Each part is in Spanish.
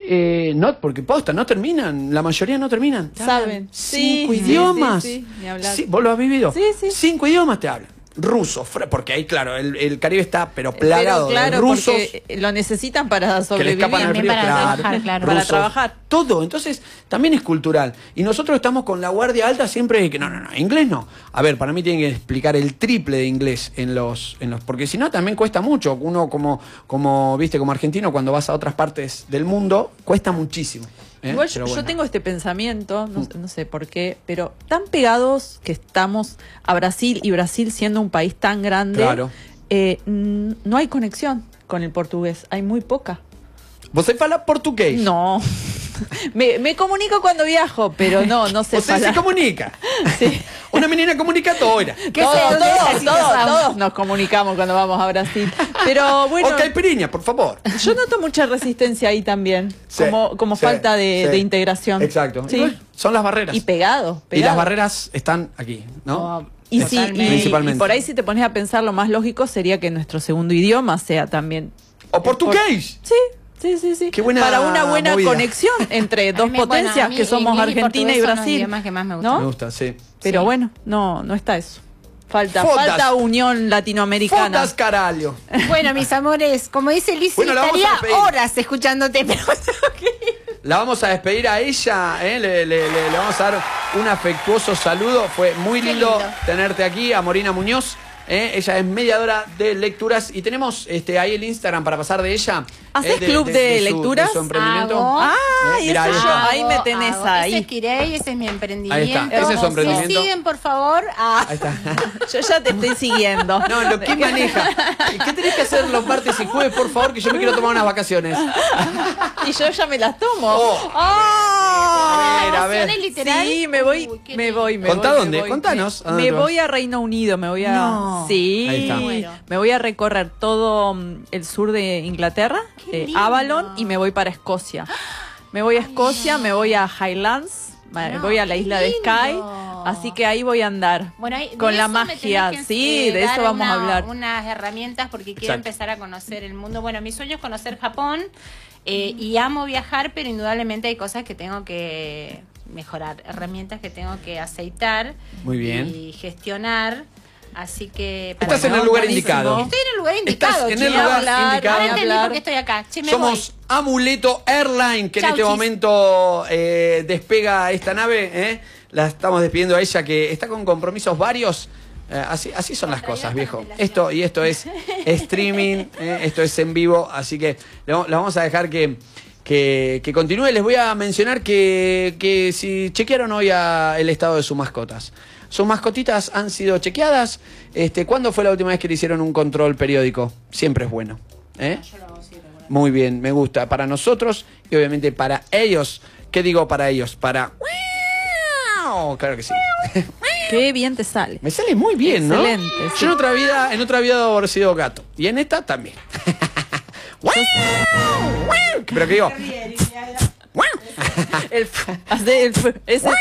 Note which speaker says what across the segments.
Speaker 1: No, porque posta, no terminan, la mayoría no terminan.
Speaker 2: Saben.
Speaker 1: 5 idiomas.
Speaker 2: Sí, ni hablar.
Speaker 1: Sí, ¿vos lo has vivido?
Speaker 2: Sí, sí.
Speaker 1: 5 idiomas te hablan. Ruso, porque ahí, claro, el Caribe está, pero plagado
Speaker 2: claro,
Speaker 1: de rusos.
Speaker 2: porque lo necesitan para sobrevivir.
Speaker 1: Que le escapan al frío,
Speaker 3: para trabajar, claro.
Speaker 2: Para
Speaker 1: rusos,
Speaker 2: trabajar.
Speaker 1: todo. Entonces, también es cultural. Y nosotros estamos con la guardia alta siempre que no, inglés no. A ver, para mí tienen que explicar el triple de inglés en los porque si no también cuesta mucho. Uno como viste, como argentino, cuando vas a otras partes del mundo, cuesta muchísimo.
Speaker 2: Igual yo tengo este pensamiento, no sé por qué, pero tan pegados que estamos a Brasil, y Brasil siendo un país tan grande,
Speaker 1: claro.
Speaker 2: No hay conexión con el portugués, hay muy poca.
Speaker 1: ¿Vos hablas portugués?
Speaker 2: No, me comunico cuando viajo, pero no sé
Speaker 1: Você
Speaker 2: hablar.
Speaker 1: se comunica.
Speaker 2: Sí.
Speaker 1: Una menina comunicadora.
Speaker 2: Todos nos comunicamos cuando vamos a Brasil. Pero bueno,
Speaker 1: O caipirinha, por favor.
Speaker 2: yo noto mucha resistencia ahí también,
Speaker 1: Sí,
Speaker 2: como
Speaker 1: sí,
Speaker 2: falta de
Speaker 1: sí.
Speaker 2: integración.
Speaker 1: Exacto.
Speaker 2: Sí.
Speaker 1: Bueno, son las barreras.
Speaker 2: Y pegado.
Speaker 1: Y las barreras están aquí, ¿no?
Speaker 2: Y sí,
Speaker 1: Principalmente.
Speaker 2: y por ahí si te pones a pensar, lo más lógico sería que nuestro segundo idioma sea también...
Speaker 1: O portugués.
Speaker 2: Sí.
Speaker 1: Qué buena
Speaker 2: para una buena
Speaker 1: movida.
Speaker 2: conexión entre dos potencias,
Speaker 3: a mí
Speaker 2: que somos
Speaker 3: inglés y
Speaker 2: Argentina y
Speaker 3: portugués son los
Speaker 2: Brasil.
Speaker 3: idiomas que más me gustan.
Speaker 2: ¿No?
Speaker 1: Me gusta, sí.
Speaker 2: Pero
Speaker 3: Sí.
Speaker 2: bueno, no está eso. Falta
Speaker 1: Fodas.
Speaker 2: unión latinoamericana.
Speaker 1: Fodas caralho.
Speaker 3: Bueno, mis amores, como dice Lizzy,
Speaker 1: Bueno, la vamos a
Speaker 3: estaría
Speaker 1: despedir.
Speaker 3: horas escuchándote, pero tengo que ir.
Speaker 1: La vamos a despedir a ella, le vamos a dar un afectuoso saludo. Fue muy
Speaker 3: Qué
Speaker 1: lindo
Speaker 3: lindo.
Speaker 1: tenerte aquí, a Morina Muñoz. Ella es mediadora de lecturas y tenemos ahí el Instagram para pasar de ella.
Speaker 2: ¿Haces club de lecturas?
Speaker 1: De su emprendimiento.
Speaker 3: Hago.
Speaker 2: Y
Speaker 1: Mirá,
Speaker 2: eso
Speaker 1: ella.
Speaker 2: ahí me tenés ahí.
Speaker 3: Ese es Kirei, ese es mi emprendimiento.
Speaker 1: Ahí está, ese es su emprendimiento.
Speaker 3: Si siguen, por favor.
Speaker 1: Ahí está.
Speaker 2: Yo ya te estoy siguiendo.
Speaker 1: No, lo que maneja. ¿Qué tenés que hacer los martes y jueves, por favor? Que yo me quiero tomar unas vacaciones.
Speaker 2: Y yo ya me las tomo.
Speaker 1: Oh. A ver.
Speaker 3: ¿Vacaciones literal?
Speaker 2: Sí, me voy.
Speaker 1: ¿Contá dónde?
Speaker 2: me voy.
Speaker 1: Contanos. ¿A dónde
Speaker 2: Me
Speaker 1: te vas?
Speaker 2: voy a Reino Unido, me voy a...
Speaker 3: No.
Speaker 2: Sí,
Speaker 1: Ahí está.
Speaker 3: Bueno.
Speaker 2: me voy a recorrer todo el sur de Inglaterra,
Speaker 3: Qué lindo.
Speaker 2: Avalon, y me voy para Escocia. Me voy a Escocia, me voy a Highlands,
Speaker 3: No,
Speaker 2: voy a la
Speaker 3: qué
Speaker 2: isla de Skye,
Speaker 3: lindo.
Speaker 2: así que ahí voy a andar.
Speaker 3: Bueno, de
Speaker 2: con la
Speaker 3: eso me
Speaker 2: magia,
Speaker 3: tenés que,
Speaker 2: sí, de
Speaker 3: dar
Speaker 2: eso vamos a hablar.
Speaker 3: Unas herramientas porque quiero
Speaker 1: Exacto.
Speaker 3: empezar a conocer el mundo. Bueno, mi sueño es conocer Japón y amo viajar, pero indudablemente hay cosas que tengo que mejorar, herramientas que tengo que aceitar.
Speaker 1: Muy bien.
Speaker 3: Y gestionar. Así que...
Speaker 1: Estás en el lugar
Speaker 2: buenísimo.
Speaker 1: indicado.
Speaker 3: Estoy en el lugar indicado.
Speaker 1: Estás en el
Speaker 3: chicos.
Speaker 1: lugar
Speaker 2: hablar,
Speaker 1: indicado.
Speaker 3: Ahora entendí
Speaker 2: hablar.
Speaker 3: por qué estoy acá. Che, me
Speaker 1: Somos Amuleto Airline, que en
Speaker 3: Chau,
Speaker 1: este
Speaker 3: chis.
Speaker 1: momento despega esta nave. La estamos despidiendo a ella, que está con compromisos varios. Así son las cosas, viejo. Esto es streaming, esto es en vivo, así que la vamos a dejar que continúe. Les voy a mencionar que si chequearon hoy el estado de sus mascotas. Sus mascotitas han sido chequeadas. ¿Cuándo fue la última vez que le hicieron un control periódico? Siempre es bueno. Muy bien, me gusta. Para nosotros y obviamente para ellos. ¿Qué digo para ellos? Para... Claro que sí.
Speaker 2: Qué bien te sale.
Speaker 1: Me sale muy bien, ¿no?
Speaker 2: Excelente, sí.
Speaker 1: Yo en otra vida debo haber sido gato. Y en esta también. ¿Pero qué digo?
Speaker 2: Ese.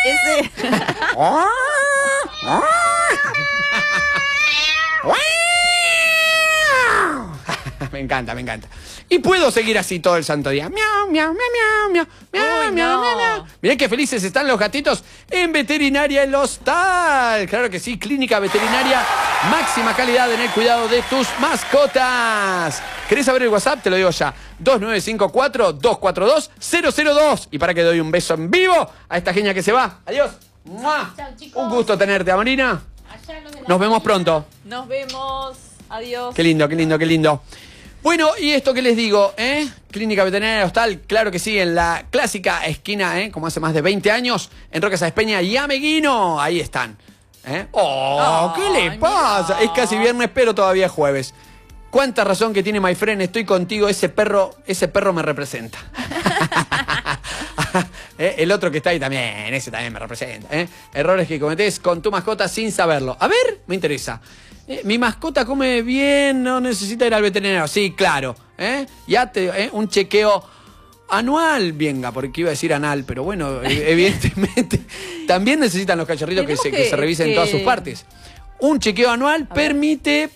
Speaker 1: Me encanta, me encanta. Y puedo seguir así todo el santo día. Miau, miau, miau, miau, miau, miau,
Speaker 2: Uy,
Speaker 1: miau,
Speaker 2: no.
Speaker 1: miau, miau. Mirá qué felices están los gatitos en Veterinaria El Hostal. Claro que sí, clínica veterinaria, máxima calidad en el cuidado de tus mascotas. ¿Querés saber el WhatsApp? Te lo digo ya. 2954-242-002. Y para que doy un beso en vivo a esta genia que se va. Adiós. ¡Mua!
Speaker 3: Chau, chicos.
Speaker 1: Un gusto tenerte, Marina.
Speaker 3: Allá los de la
Speaker 1: Nos vemos pronto.
Speaker 2: Nos vemos. Adiós.
Speaker 1: Qué lindo, qué lindo, qué lindo. Bueno, y esto que les digo, Clínica Veterinaria Hostal, claro que sí, en la clásica esquina, como hace más de 20 años, en Roca Sáenz Peña y Ameguino, ahí están. ¿Qué le pasa?
Speaker 2: mira.
Speaker 1: Es casi viernes, pero todavía es jueves. Cuánta razón que tiene my friend, estoy contigo, ese perro me representa. El otro que está ahí también, ese también me representa. Errores que cometés con tu mascota sin saberlo. A ver, me interesa. Mi mascota come bien, no necesita ir al veterinario. Sí, claro. Ya un chequeo anual, venga, porque iba a decir anal, pero bueno, evidentemente también necesitan los cachorritos que se revisen todas sus partes. Un chequeo anual permite,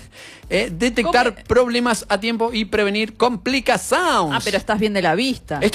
Speaker 1: detectar problemas a tiempo y prevenir complicaciones.
Speaker 2: Pero estás bien de la vista.